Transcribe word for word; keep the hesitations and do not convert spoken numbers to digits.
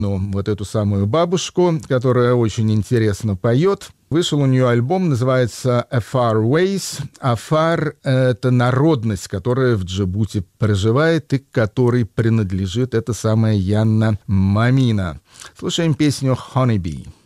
ну, вот эту самую бабушку, которая очень интересно поет. Вышел у нее альбом, называется «Afar Ways». «Афар» — это народность, которая в Джибути проживает и которой принадлежит эта самая Янна Мамина. Слушаем песню «Honeybee».